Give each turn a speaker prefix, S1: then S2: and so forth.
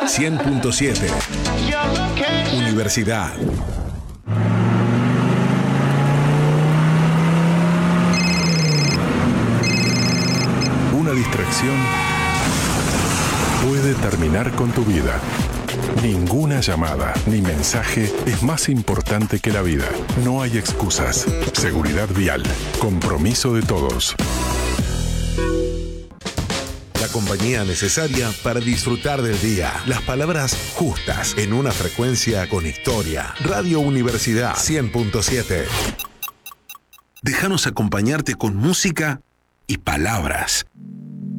S1: 100.7 Universidad. Una distracción puede terminar con tu vida. Ninguna llamada ni mensaje es más importante que la vida. No hay excusas. Seguridad vial. Compromiso de todos. La compañía necesaria para disfrutar del día. Las palabras justas en una frecuencia con historia. Radio Universidad 100.7. Déjanos acompañarte con música y palabras.